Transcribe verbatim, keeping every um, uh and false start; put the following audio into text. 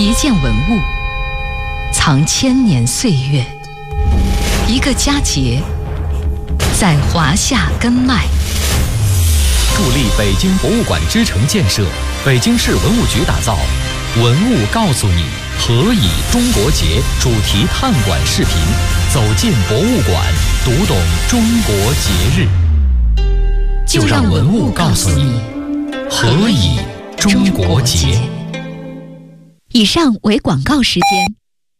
一件文物，藏千年岁月；一个佳节，在华夏根脉。 助力北京博物馆之城建设，北京市文物局打造《文物告诉你：何以中国节》主题探馆视频，走进博物馆，读懂中国节日。就让文物告诉你，何以中国节。 以上为广告时间。